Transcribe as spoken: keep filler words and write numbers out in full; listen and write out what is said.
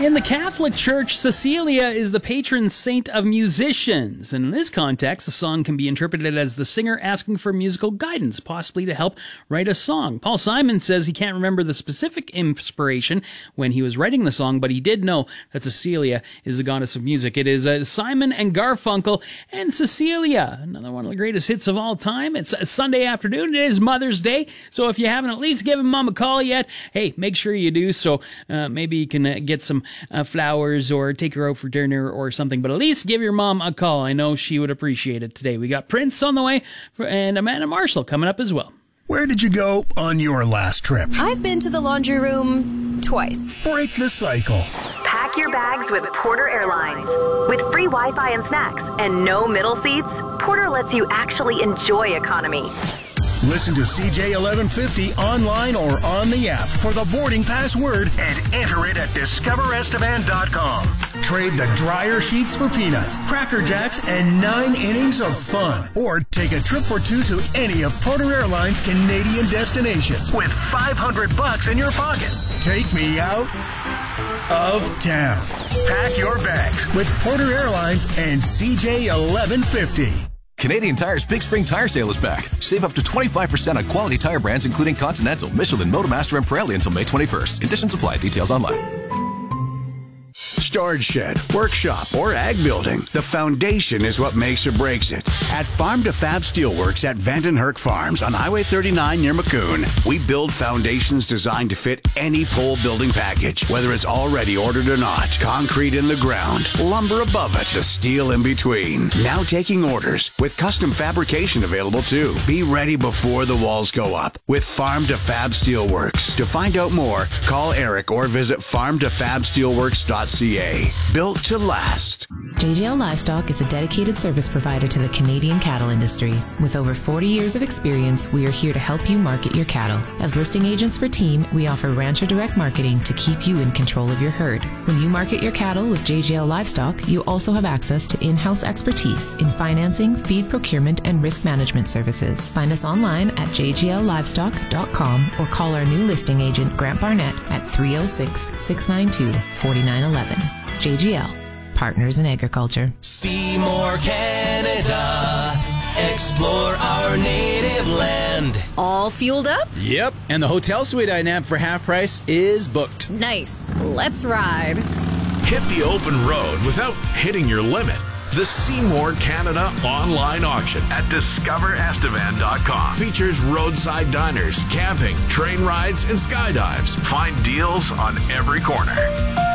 In the Catholic Church, Cecilia is the patron saint of musicians. And in this context, the song can be interpreted as the singer asking for musical guidance, possibly to help write a song. Paul Simon says he can't remember the specific inspiration when he was writing the song, but he did know that Cecilia is the goddess of music. It is uh, Simon and Garfunkel and Cecilia, another one of the greatest hits of all time. It's a Sunday afternoon. It is Mother's Day. So if you haven't at least given Mom a call yet, hey, make sure you do. So uh, maybe you can uh, get some Uh, flowers or take her out for dinner or something, but at least give your mom a call. I know she would appreciate it today. We got Prince on the way and Amanda Marshall coming up as well. Where did you go on your last trip? I've been to the laundry room twice. Break the cycle. Pack your bags with Porter Airlines. With free Wi-Fi and snacks and no middle seats, Porter lets you actually enjoy economy. Listen to C J eleven fifty online or on the app for the boarding pass word and enter it at discover estevan dot com. Trade the dryer sheets for peanuts, Cracker Jacks, and nine innings of fun. Or take a trip for two to any of Porter Airlines' Canadian destinations with five hundred bucks in your pocket. Take me out of town. Pack your bags with Porter Airlines and C J eleven fifty. Canadian Tire's Big Spring Tire Sale is back. Save up to twenty-five percent on quality tire brands including Continental, Michelin, Motomaster, and Pirelli until May twenty-first. Conditions apply. Details online. Storage shed, workshop, or ag building. The foundation is what makes or breaks it. At Farm to Fab Steelworks at Vandenherk Farms on Highway thirty-nine near Maccoon, we build foundations designed to fit any pole building package, whether it's already ordered or not. Concrete in the ground, lumber above it, the steel in between. Now taking orders with custom fabrication available too. Be ready before the walls go up with Farm to Fab Steelworks. To find out more, call Eric or visit farm to fab steelworks dot c a. Built to last. J G L Livestock is a dedicated service provider to the Canadian cattle industry. With over forty years of experience, we are here to help you market your cattle. As listing agents for Team, we offer Rancher Direct Marketing to keep you in control of your herd. When you market your cattle with J G L Livestock, you also have access to in-house expertise in financing, feed procurement, and risk management services. Find us online at j g l livestock dot com or call our new listing agent, Grant Barnett, at three oh six, six nine two, four nine one one. J G L, Partners in Agriculture. See more Canada. Explore our native land. All fueled up? Yep, and the hotel suite I nabbed for half price is booked. Nice. Let's ride. Hit the open road without hitting your limit. The Seymour Canada online auction at discover estevan dot com features roadside diners, camping, train rides, and skydives. Find deals on every corner.